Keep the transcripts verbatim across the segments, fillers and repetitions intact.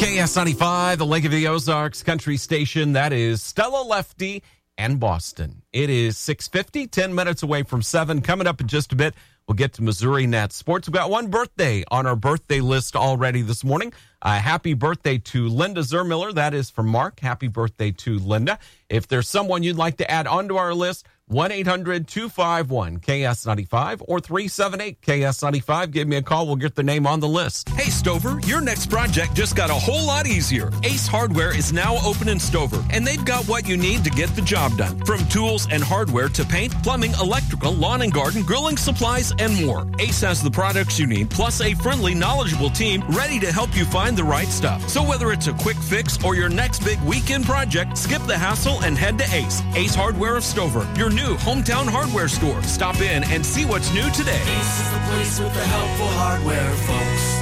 K S ninety-five, the Lake of the Ozarks country station. That is Stella Lefty and Boston. It is six fifty, ten minutes away from seven. Coming up in just a bit, we'll get to Missouri Net Sports. We've got one birthday on our birthday list already this morning. Uh, happy birthday to Linda Zermiller. That is from Mark. Happy birthday to Linda. If there's someone you'd like to add onto our list, one eight hundred two five one K S ninety-five or three seven eight K S ninety-five. Give me a call. We'll get their name on the list. Hey, Stover, your next project just got a whole lot easier. Ace Hardware is now open in Stover, and they've got what you need to get the job done. From tools and hardware to paint, plumbing, electrical, lawn and garden, grilling supplies, and more. Ace has the products you need, plus a friendly, knowledgeable team ready to help you find the right stuff. So whether it's a quick fix or your next big weekend project, skip the hassle and head to Ace. Ace Hardware of Stover, your new hometown hardware store. Stop in and see what's new today. Ace is the place with the helpful hardware, folks.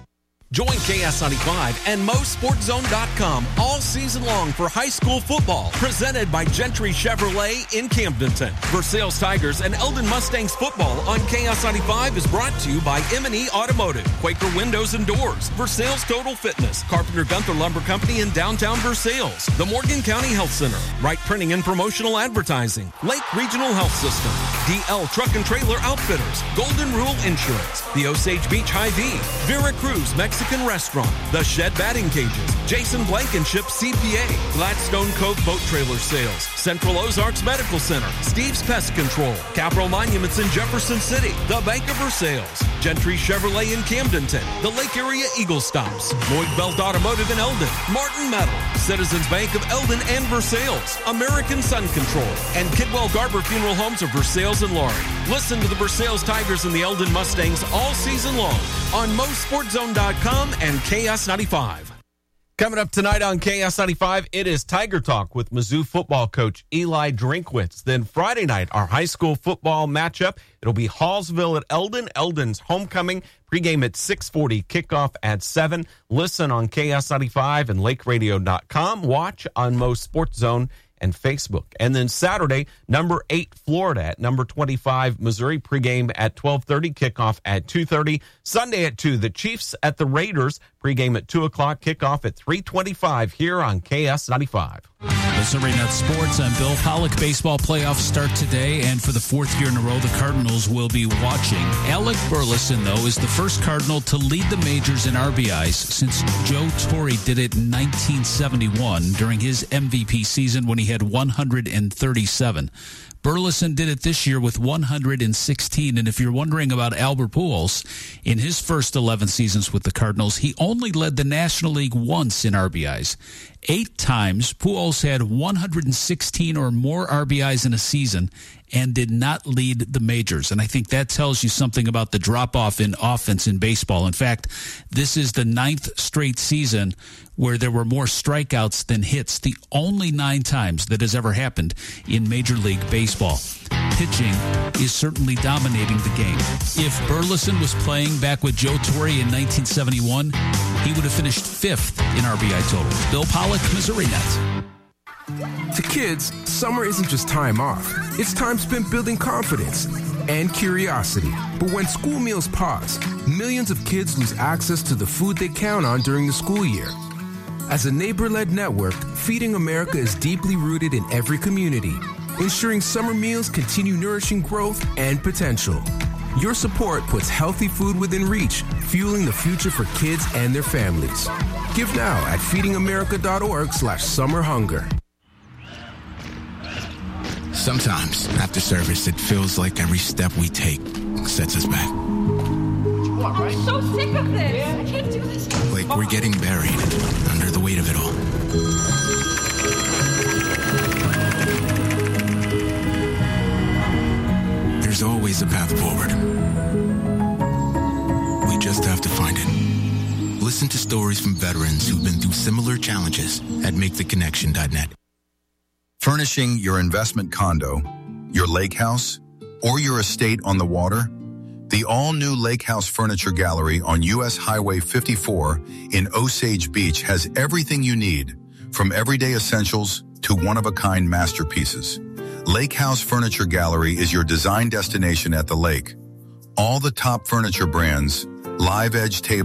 Join K S ninety-five and Mo Sports Zone dot com all season long for high school football, presented by Gentry Chevrolet in Camdenton. Versailles Tigers and Eldon Mustangs football on K S ninety-five is brought to you by M and E Automotive, Quaker Windows and Doors, Versailles Total Fitness, Carpenter Gunther Lumber Company in downtown Versailles, the Morgan County Health Center, Wright Printing and Promotional Advertising, Lake Regional Health System, D L Truck and Trailer Outfitters, Golden Rule Insurance, the Osage Beach Hy-Vee, Vera Cruz Mexican Restaurant, The Shed Batting Cages, Jason Blankenship C P A, Gladstone Cove Boat Trailer Sales, Central Ozarks Medical Center, Steve's Pest Control, Capital Monuments in Jefferson City, the Bank of Versailles, Gentry Chevrolet in Camdenton, the Lake Area Eagle Stops, Lloyd Belt Automotive in Eldon, Martin Metal, Citizens Bank of Eldon and Versailles, American Sun Control, and Kidwell Garber Funeral Homes of Versailles and Laurie. Listen to the Versailles Tigers and the Eldon Mustangs all season long on Mo Sports Zone dot com and K S ninety-five. Coming up tonight on K S ninety-five, it is Tiger Talk with Mizzou football coach Eli Drinkwitz. Then Friday night, our high school football matchup. It'll be Hallsville at Eldon. Eldon's homecoming. Pregame at six forty, kickoff at seven. Listen on K S ninety-five and Lake Radio dot com. Watch on Mo Sports Zone and Facebook. And then Saturday, number eight, Florida at number twenty-five, Missouri, pregame at twelve thirty, kickoff at two thirty. Sunday at two, the Chiefs at the Raiders, pregame at two o'clock, kickoff at three twenty-five here on K S ninety-five. Missouri Net Sports. I'm Bill Pollock. Baseball playoffs start today, and for the fourth year in a row, the Cardinals will be watching. Alec Burleson, though, is the first Cardinal to lead the majors in R B Is since Joe Torre did it in nineteen seventy-one during his M V P season when he had one hundred thirty-seven. Burleson did it this year with one hundred sixteen, and if you're wondering about Albert Pujols, in his first eleven seasons with the Cardinals, he only led the National League once in R B Is. Eight times, Pujols had one hundred sixteen or more R B Is in a season and did not lead the majors. And I think that tells you something about the drop-off in offense in baseball. In fact, this is the ninth straight season where there were more strikeouts than hits, the only nine times that has ever happened in Major League Baseball. Pitching is certainly dominating the game. If Burleson was playing back with Joe Torre in nineteen seventy-one, he would have finished fifth in R B I totals. Bill Pollock, Missouri Net. To kids, summer isn't just time off. It's time spent building confidence and curiosity. But when school meals pause, millions of kids lose access to the food they count on during the school year. As a neighbor-led network, Feeding America is deeply rooted in every community, ensuring summer meals continue nourishing growth and potential. Your support puts healthy food within reach, fueling the future for kids and their families. Give now at feeding america dot org slash summer hunger. Sometimes, after service, it feels like every step we take sets us back. I'm so sick of this. I can't do this. Like we're getting buried under the weight of it all. There's always a path forward. We just have to find it. Listen to stories from veterans who've been through similar challenges at make the connection dot net. Furnishing your investment condo, your lake house, or your estate on the water? The all-new Lake House Furniture Gallery on U S Highway fifty-four in Osage Beach has everything you need, from everyday essentials to one-of-a-kind masterpieces. Lake House Furniture Gallery is your design destination at the lake. All the top furniture brands, live edge tables,